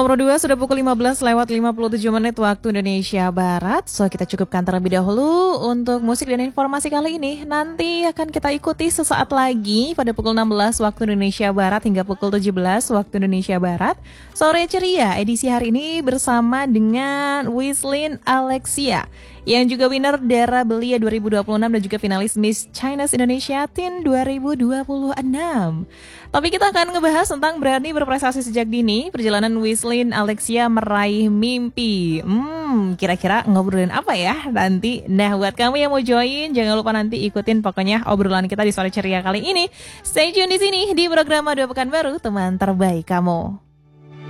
10.02 sudah pukul 15:57 waktu Indonesia Barat. So kita cukupkan terlebih dahulu untuk musik dan informasi kali ini. Nanti akan kita ikuti sesaat lagi pada pukul 16 waktu Indonesia Barat hingga pukul 17 waktu Indonesia Barat. Sore ceria edisi hari ini bersama dengan Wislin Alexia yang juga winner Dara Belia 2026 dan juga finalis Miss China Indonesia Teen 2026. Tapi kita akan ngebahas tentang berani berprestasi sejak dini, perjalanan Wislin Alexia meraih mimpi. Kira-kira ngobrolin apa ya nanti? Nah, buat kamu yang mau join, jangan lupa nanti ikutin pokoknya obrolan kita di sore ceria kali ini. Stay tune di sini di program Dua Pekan Baru, teman terbaik kamu.